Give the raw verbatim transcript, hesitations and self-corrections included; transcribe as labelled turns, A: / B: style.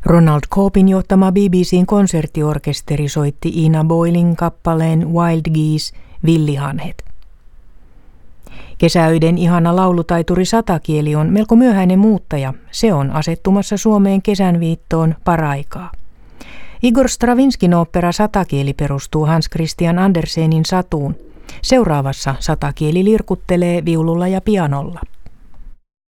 A: Ronald Coopin johtama B B C:n konserttiorkesteri soitti Ina Boylin kappaleen Wild Geese, villihanhet. Kesäöiden ihana laulutaituri Satakieli on melko myöhäinen muuttaja. Se on asettumassa Suomeen kesänviittoon paraikaa. Igor Stravinskin ooppera Satakieli perustuu Hans Christian Andersenin satuun. Seuraavassa Satakieli lirkuttelee viululla ja pianolla.